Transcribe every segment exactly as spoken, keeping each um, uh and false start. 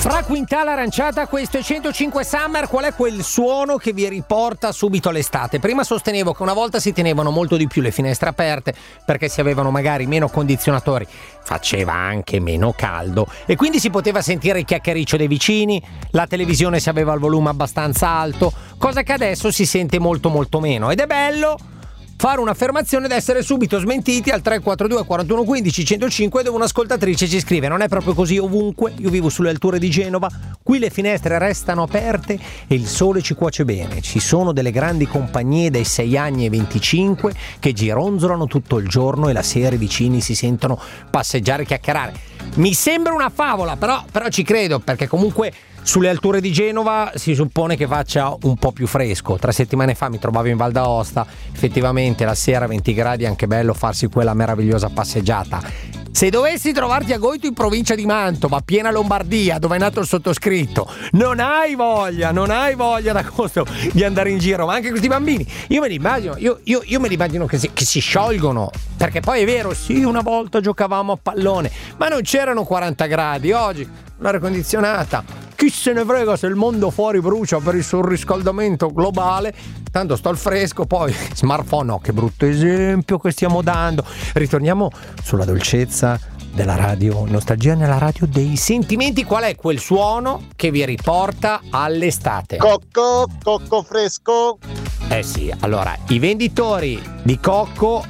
Fra Quintale Aranciata, questo è centocinque Summer. Qual è quel suono che vi riporta subito all'estate? Prima sostenevo che una volta si tenevano molto di più le finestre aperte perché si avevano magari meno condizionatori, faceva anche meno caldo e quindi si poteva sentire il chiacchiericcio dei vicini, la televisione si aveva il volume abbastanza alto, cosa che adesso si sente molto molto meno, ed è bello fare un'affermazione ed essere subito smentiti al tre quattro due quarantuno quindici centocinque, dove un'ascoltatrice ci scrive: non è proprio così ovunque, io vivo sulle alture di Genova, qui le finestre restano aperte e il sole ci cuoce bene, ci sono delle grandi compagnie dai sei anni ai venticinque che gironzolano tutto il giorno e la sera i vicini si sentono passeggiare e chiacchierare. Mi sembra una favola, però, però ci credo, perché comunque sulle alture di Genova si suppone che faccia un po' più fresco. Tre settimane fa mi trovavo in Val d'Aosta, effettivamente la sera venti gradi, è anche bello farsi quella meravigliosa passeggiata. Se dovessi trovarti a Goito in provincia di Mantova, piena Lombardia, dove è nato il sottoscritto, non hai voglia, non hai voglia d'agosto di andare in giro, ma anche questi bambini, io me li immagino, io, io, io me li immagino che si, che si sciolgono, perché poi è vero, sì, una volta giocavamo a pallone, ma non c'erano quaranta gradi, oggi l'aria condizionata, chi se ne frega se il mondo fuori brucia per il surriscaldamento globale, tanto sto al fresco. Poi smartphone, no, che brutto esempio che stiamo dando. Ritorniamo sulla dolcezza della radio, nostalgia nella radio dei sentimenti. Qual è quel suono che vi riporta all'estate? Cocco, cocco fresco. Eh sì, allora, i venditori di cocco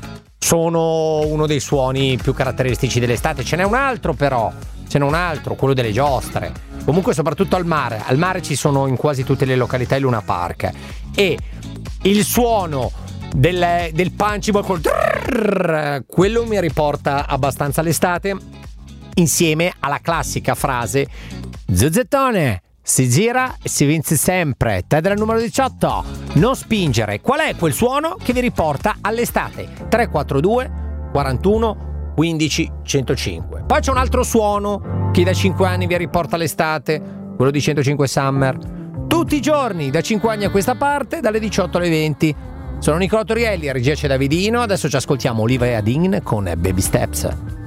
sono uno dei suoni più caratteristici dell'estate. Ce n'è un altro però, ce n'è un altro, quello delle giostre. Comunque soprattutto al mare, al mare ci sono in quasi tutte le località i Luna Park, e il suono del, del punchable col trrr, quello mi riporta abbastanza all'estate, insieme alla classica frase Zuzzettone, si gira e si vince sempre, te della numero diciotto, non spingere. Qual è quel suono che vi riporta all'estate? tre quattro due quarantuno quindici centocinque. Poi c'è un altro suono che da cinque anni vi riporta all'estate, quello di centocinque Summer, tutti i giorni da cinque anni a questa parte, dalle diciotto alle venti. Sono Nicola Torielli, a regia c'è Davidino, adesso ci ascoltiamo Olivia Dean con Baby Steps.